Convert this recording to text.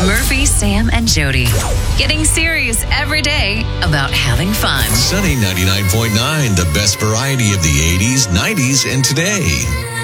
Murphy, Sam, and Jody. Getting serious every day about having fun. Sunny 99.9, the best variety of the 80s, 90s, and today.